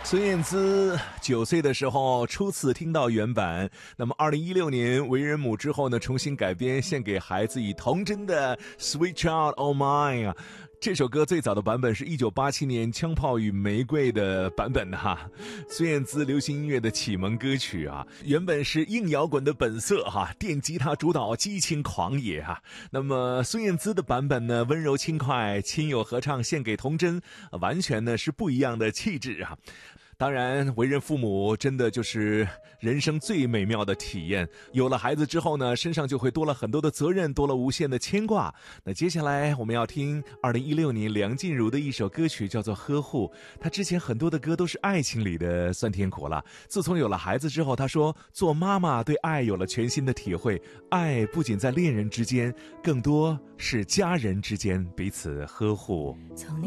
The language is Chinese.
孙燕姿9岁的时候初次听到原版，那么2016年为人母之后呢，重新改编献给孩子以童真的 Sweet Child O' Mine 啊。这首歌最早的版本是1987年《枪炮与玫瑰》的版本哈，孙燕姿流行音乐的启蒙歌曲啊，原本是硬摇滚的本色哈，电吉他主导激情狂野哈。那么孙燕姿的版本呢，温柔轻快，亲友合唱献给童真，完全呢是不一样的气质啊。当然，为人父母真的就是人生最美妙的体验。有了孩子之后呢，身上就会多了很多的责任，多了无限的牵挂。那接下来我们要听2016年梁静茹的一首歌曲，叫做《呵护》。她之前很多的歌都是爱情里的酸甜苦辣。自从有了孩子之后，她说做妈妈对爱有了全新的体会。爱不仅在恋人之间，更多是家人之间彼此呵护。 从